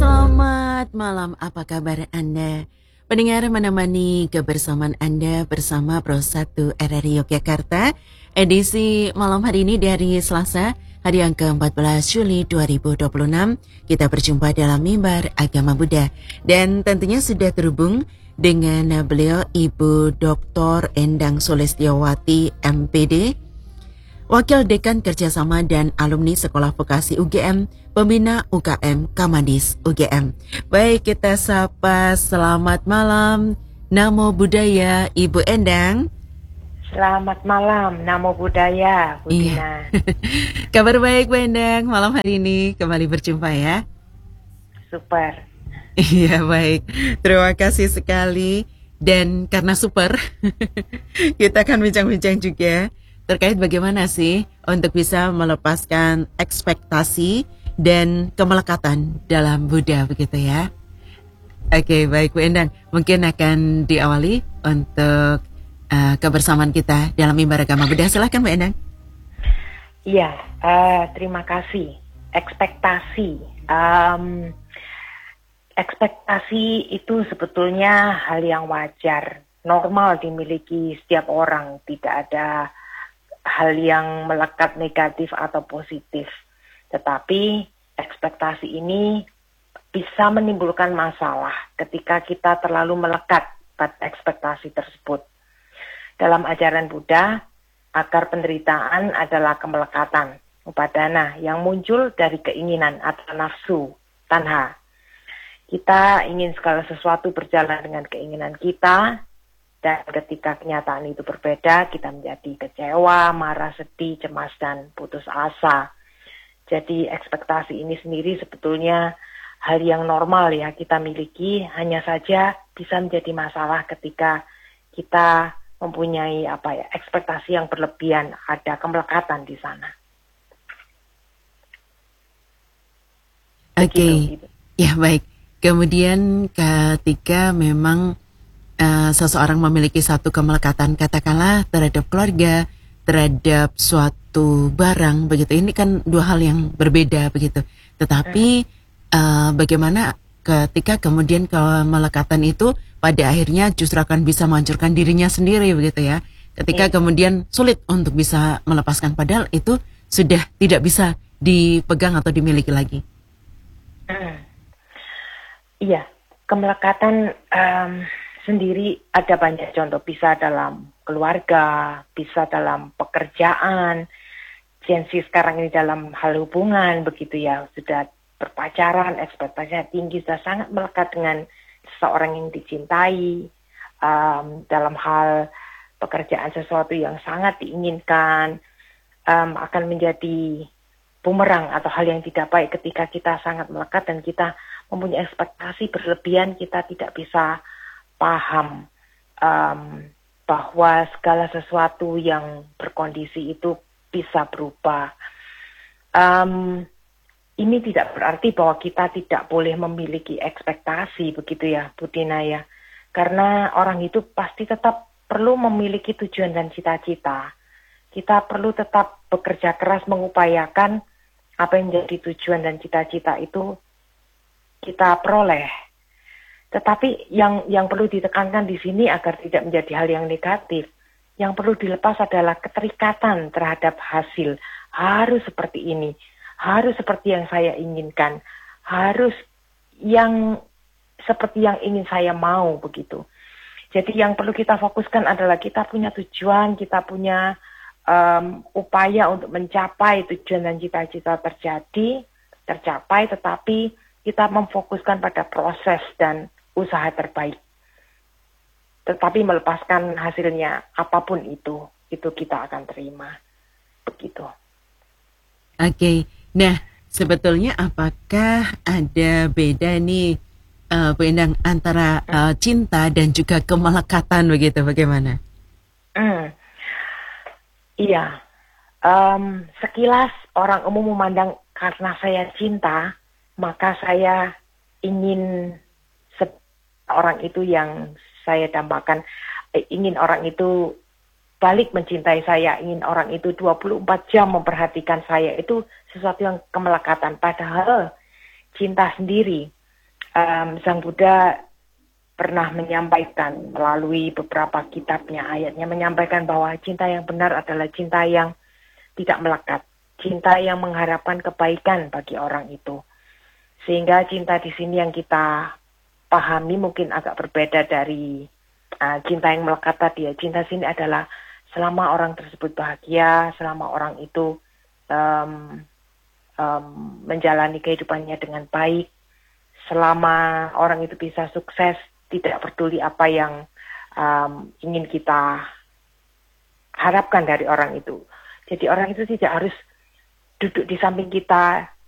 Selamat malam, apa kabar Anda? Pendengar menemani kebersamaan Anda bersama Pro 1 RRI Yogyakarta, edisi malam hari ini dari Selasa, hari yang ke-14 Juli 2026, kita berjumpa dalam Mimbar Agama Buddha. Dan tentunya sudah terhubung dengan beliau Ibu Dr. Endang Sulistyowati MPD, Wakil Dekan Kerjasama dan Alumni Sekolah Vokasi UGM, Pembina UKM Kamadis UGM. Baik, kita sapa selamat malam. Namo Buddhaya, Ibu Endang. Selamat malam, Namo Buddhaya, Bu Dina. Kabar baik, Bu Endang. Malam hari ini kembali berjumpa ya. Super. Iya, baik. Terima kasih sekali. Dan karena super, kita akan bincang-bincang juga terkait bagaimana sih untuk bisa melepaskan ekspektasi dan kemelekatan dalam Buddha, begitu ya. Oke, baik Bu Endang, mungkin akan diawali untuk kebersamaan kita dalam Mimbar Agama Buddha. Silahkan Bu Endang. Iya, terima kasih. Ekspektasi. Ekspektasi itu sebetulnya hal yang wajar, normal dimiliki setiap orang. Tidak ada hal yang melekat negatif atau positif. Tetapi ekspektasi ini bisa menimbulkan masalah ketika kita terlalu melekat pada ekspektasi tersebut. Dalam ajaran Buddha, akar penderitaan adalah kemelekatan, upadana, yang muncul dari keinginan atau nafsu, tanha. Kita ingin segala sesuatu berjalan dengan keinginan kita, dan ketika kenyataan itu berbeda, kita menjadi kecewa, marah, sedih, cemas, dan putus asa. Jadi ekspektasi ini sendiri sebetulnya hal yang normal ya kita miliki, hanya saja bisa menjadi masalah ketika kita mempunyai ekspektasi yang berlebihan, ada kemelekatan di sana. Oke, ya baik. Kemudian ketika memang seseorang memiliki satu kemelekatan, katakanlah terhadap keluarga, terhadap suatu barang, begitu. Ini kan dua hal yang berbeda, begitu. Tetapi bagaimana ketika kemudian kemelekatan itu pada akhirnya justru akan bisa menghancurkan dirinya sendiri, begitu ya. Ketika kemudian sulit untuk bisa melepaskan, padahal itu sudah tidak bisa dipegang atau dimiliki lagi. Iya, kemelekatan sendiri ada banyak contoh, bisa dalam keluarga, bisa dalam pekerjaan, Gen-Z sekarang ini dalam hal hubungan, begitu ya, sudah berpacaran, ekspektasinya tinggi, sudah sangat melekat dengan seseorang yang dicintai, dalam hal pekerjaan sesuatu yang sangat diinginkan, akan menjadi bumerang atau hal yang tidak baik ketika kita sangat melekat dan kita mempunyai ekspektasi berlebihan, kita tidak bisa paham bahwa segala sesuatu yang berkondisi itu bisa berubah. Ini tidak berarti bahwa kita tidak boleh memiliki ekspektasi, begitu ya, Bu Dina ya. Karena orang hidup pasti tetap perlu memiliki tujuan dan cita-cita. Kita perlu tetap bekerja keras mengupayakan apa yang menjadi tujuan dan cita-cita itu kita peroleh. Tetapi yang perlu ditekankan di sini agar tidak menjadi hal yang negatif, yang perlu dilepas adalah keterikatan terhadap hasil. Harus seperti ini, harus seperti yang saya inginkan, harus yang seperti yang ingin saya mau, begitu. Jadi yang perlu kita fokuskan adalah kita punya tujuan, kita punya upaya untuk mencapai tujuan dan cita-cita tercapai, tetapi kita memfokuskan pada proses dan usaha terbaik. Tetapi melepaskan hasilnya apapun itu kita akan terima. Begitu. Oke. Nah, sebetulnya apakah ada beda nih Bu Endang antara cinta dan juga kemelekatan, begitu, bagaimana? Iya. Sekilas orang umum memandang karena saya cinta, maka saya ingin orang itu yang saya dambakan, ingin orang itu balik mencintai saya, ingin orang itu 24 jam memperhatikan saya, itu sesuatu yang kemelekatan. Padahal cinta sendiri Sang Buddha pernah menyampaikan melalui beberapa kitabnya, ayatnya menyampaikan bahwa cinta yang benar adalah cinta yang tidak melekat, cinta yang mengharapkan kebaikan bagi orang itu. Sehingga cinta di sini yang kita pahami mungkin agak berbeda dari cinta yang melekat tadi ya. Cinta sini adalah selama orang tersebut bahagia, selama orang itu menjalani kehidupannya dengan baik, selama orang itu bisa sukses, tidak peduli apa yang ingin kita harapkan dari orang itu. Jadi orang itu tidak harus duduk di samping kita